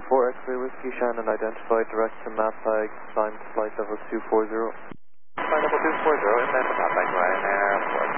4 X-ray Whiskey Shannon identified direct to Mapag, climb to flight level 240. Flight level 240, inland to Mapag, Ryanair 4.